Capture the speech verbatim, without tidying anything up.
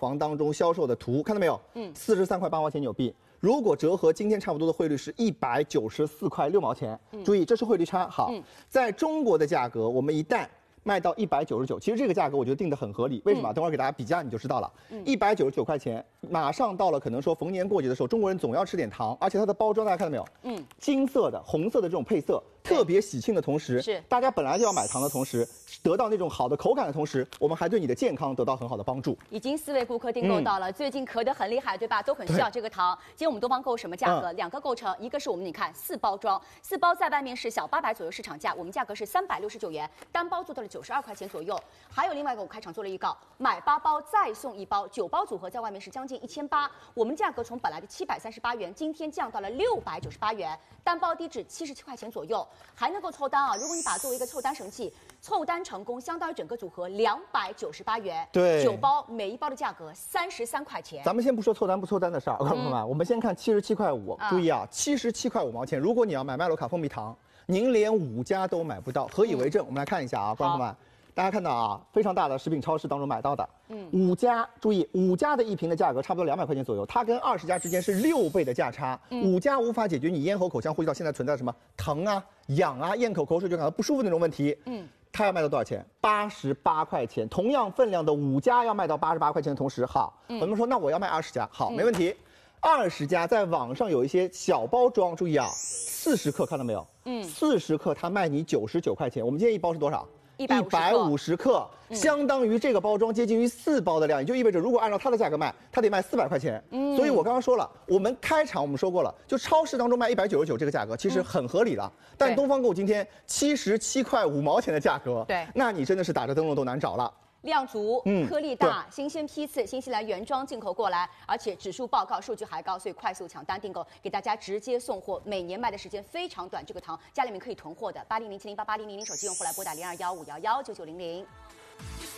房当中销售的图，看到没有？嗯，四十三块八毛钱纽币。如果折合今天差不多的汇率是一百九十四块六毛钱，嗯、注意这是汇率差。好，嗯、在中国的价格，我们一旦卖到一百九十九，其实这个价格我觉得定得很合理。为什么？嗯、等会儿给大家比价你就知道了。一百九十九块钱，马上到了，可能说逢年过节的时候，中国人总要吃点糖，而且它的包装大家看到没有？嗯，金色的、红色的这种配色。特别喜庆的同时，是大家本来就要买糖的同时，得到那种好的口感的同时，我们还对你的健康得到很好的帮助。 已经四位顾客订购到了，嗯、最近咳得很厉害，对吧？都很需要这个糖。今天我们东方购什么价格？嗯、两个构成，一个是我们你看四包装，四包在外面是小八百左右市场价，我们价格是三百六十九元，单包做到了九十二块钱左右。还有另外一个，我开场做了预告，买八包再送一包，九包组合在外面是将近一千八，我们价格从本来的七百三十八元，今天降到了六百九十八元，单包低至七十七块钱左右，还能够凑单啊！如果你把它作为一个凑单神器，凑单成功，相当于整个组合两百九十八元， 对， 九包每一包的价格三十三块钱。 咱们先不说凑单不凑单的事儿，观众朋友们，我们先看七十七块五，注意啊，七十七块五毛钱。如果你要买麦罗卡蜂蜜糖，您连五家都买不到，何以为证？嗯、我们来看一下啊，观众朋友们。大家看到啊，非常大的食品超市当中买到的，嗯，五家，注意五家的一瓶的价格差不多两百块钱左右，它跟二十家之间是六倍的价差。嗯、五家无法解决你咽喉、口腔、呼吸道现在存在什么疼啊、痒啊、咽口口水就感到不舒服那种问题。嗯，它要卖到多少钱？八十八块钱。同样分量的五家要卖到八十八块钱的同时，好，嗯、我们说那我要卖二十家，好，没问题。二十家在网上有一些小包装，注意啊，四十克看到没有？嗯，四十克它卖你九十九块钱。我们今天一包是多少？一百五十克，嗯、相当于这个包装接近于四包的量，也就意味着如果按照它的价格卖，它得卖四百块钱。嗯，所以我刚刚说了，我们开场我们说过了，就超市当中卖一百九十九这个价格其实很合理了。嗯、但东方购今天七十七块五毛钱的价格，对，那你真的是打着灯笼都难找了。 量足，嗯，颗粒大，新鲜批次，新西兰原装进口过来，而且指数报告数据还高，所以快速抢单订购，给大家直接送货。每年卖的时间非常短，这个糖家里面可以囤货的。八零零七零八八零零零手机用户来拨打零二幺五幺幺九九零零。